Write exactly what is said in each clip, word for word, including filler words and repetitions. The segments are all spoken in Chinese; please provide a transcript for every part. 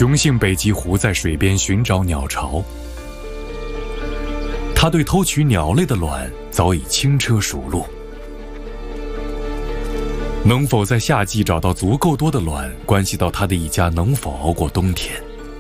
雄性北极狐在水边寻找鸟巢，它对偷取鸟类的卵早已轻车熟路。能否在夏季找到足够多的卵，关系到它的一家能否熬过冬天。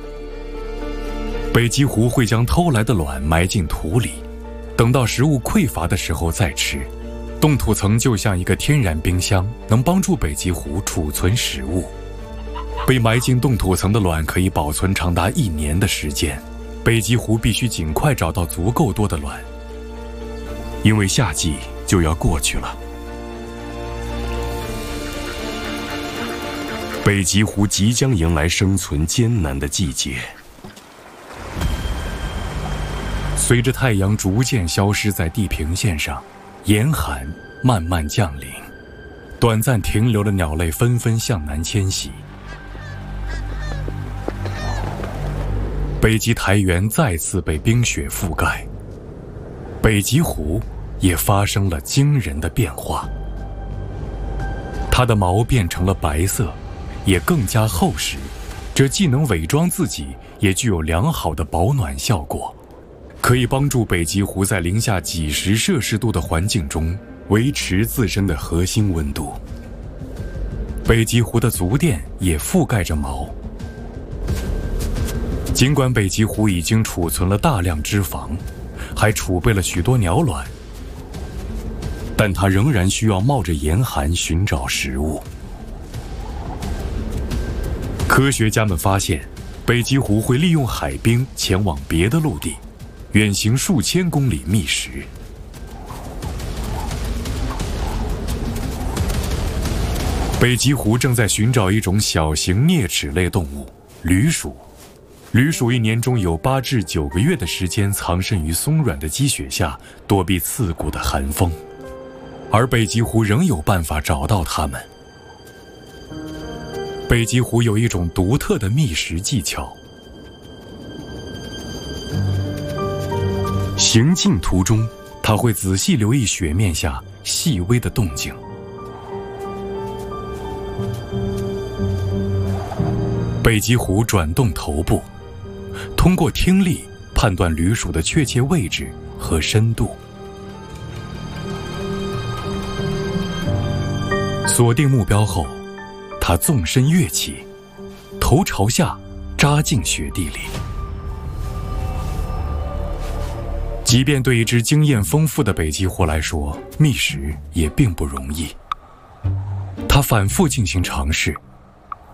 北极狐会将偷来的卵埋进土里，等到食物匮乏的时候再吃。冻土层就像一个天然冰箱，能帮助北极狐储存食物。被埋进冻土层的卵可以保存长达一年的时间，北极狐必须尽快找到足够多的卵，因为夏季就要过去了。 北极狐即将迎来生存艰难的季节。 随着太阳逐渐消失在地平线上，严寒慢慢降临，短暂停留的鸟类纷纷向南迁徙。北极苔原再次被冰雪覆盖，北极狐也发生了惊人的变化。它的毛变成了白色，也更加厚实，这既能伪装自己，也具有良好的保暖效果，可以帮助北极狐在零下几十摄氏度的环境中维持自身的核心温度。北极狐的足垫也覆盖着毛。尽管北极狐已经储存了大量脂肪，还储备了许多鸟卵，但它仍然需要冒着严寒寻找食物。科学家们发现，北极狐会利用海冰前往别的陆地，远行数千公里觅食。北极狐正在寻找一种小型啮齿类动物——旅鼠。旅鼠一年中有八至九个月的时间藏身于松软的积雪下，躲避刺骨的寒风，而北极狐仍有办法找到它们。北极狐有一种独特的觅食技巧。行进途中，它会仔细留意雪面下细微的动静。北极狐转动头部，通过听力判断旅鼠的确切位置和深度。锁定目标后，它纵身跃起，头朝下扎进雪地里。即便对一只经验丰富的北极狐来说，觅食也并不容易。它反复进行尝试，